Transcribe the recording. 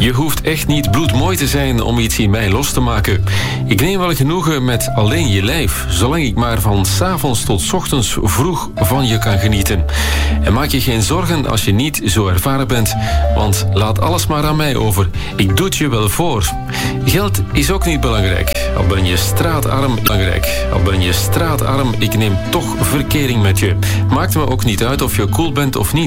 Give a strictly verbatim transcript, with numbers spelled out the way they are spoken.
Je hoeft echt niet bloedmooi te zijn om iets in mij los te maken. Ik neem wel genoegen met alleen je lijf, zolang ik maar van 's avonds tot 's ochtends vroeg van je kan genieten. En maak je geen zorgen als je niet zo ervaren bent, want laat alles maar aan mij over. Ik doe het je wel voor. Geld is ook niet belangrijk. Al ben je straatarm, belangrijk. Al ben je straatarm, ik neem toch verkering met je. Maakt me ook niet uit of je cool bent of niet.